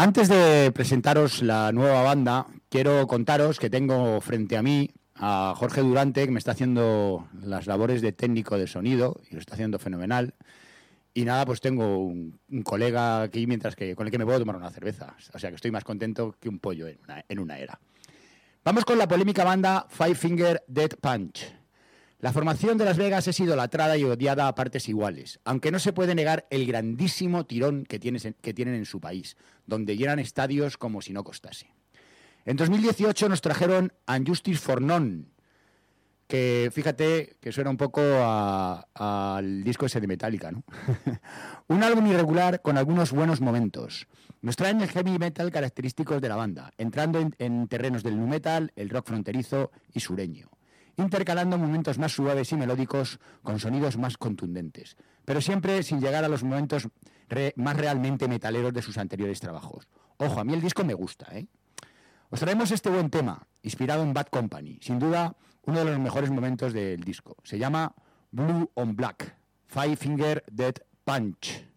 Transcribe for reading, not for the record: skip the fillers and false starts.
Antes de presentaros la nueva banda, quiero contaros que tengo frente a mí a Jorge Durante, que me está haciendo las labores de técnico de sonido y lo está haciendo fenomenal. Y nada, pues tengo un colega aquí con el que me puedo tomar una cerveza. O sea que estoy más contento que un pollo en una era. Vamos con la polémica banda Five Finger Death Punch. La formación de Las Vegas es idolatrada y odiada a partes iguales, aunque no se puede negar el grandísimo tirón que tienen en su país, donde llenan estadios como si no costase. En 2018 nos trajeron And Justice for None, que fíjate que suena un poco al disco ese de Metallica, ¿no? Un álbum irregular con algunos buenos momentos. Nos traen el heavy metal característicos de la banda, entrando en terrenos del nu metal, el rock fronterizo y sureño, intercalando momentos más suaves y melódicos con sonidos más contundentes, pero siempre sin llegar a los momentos más realmente metaleros de sus anteriores trabajos. Ojo, a mí el disco me gusta, ¿eh? Os traemos este buen tema, inspirado en Bad Company, sin duda uno de los mejores momentos del disco. Se llama Blue on Black, Five Finger Death Punch.